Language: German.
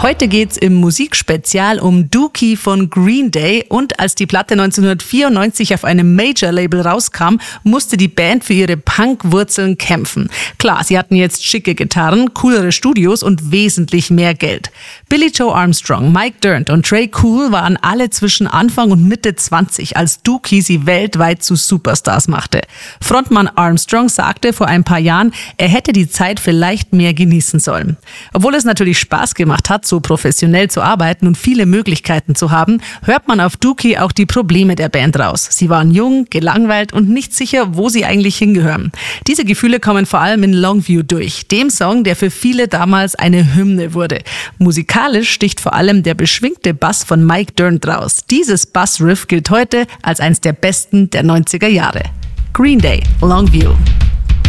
Heute geht's im Musikspezial um Dookie von Green Day und als die Platte 1994 auf einem Major-Label rauskam, musste die Band für ihre Punk-Wurzeln kämpfen. Klar, sie hatten jetzt schicke Gitarren, coolere Studios und wesentlich mehr Geld. Billie Joe Armstrong, Mike Dirnt und Trey Cool waren alle zwischen Anfang und Mitte 20, als Dookie sie weltweit zu Superstars machte. Frontmann Armstrong sagte vor ein paar Jahren, er hätte die Zeit vielleicht mehr genießen sollen. Obwohl es natürlich Spaß gemacht hat, so professionell zu arbeiten und viele Möglichkeiten zu haben, hört man auf Dookie auch die Probleme der Band raus. Sie waren jung, gelangweilt und nicht sicher, wo sie eigentlich hingehören. Diese Gefühle kommen vor allem in Longview durch, dem Song, der für viele damals eine Hymne wurde. Musikalisch sticht vor allem der beschwingte Bass von Mike Dirnt raus. Dieses Bassriff gilt heute als eines der besten der 90er Jahre. Green Day, Longview.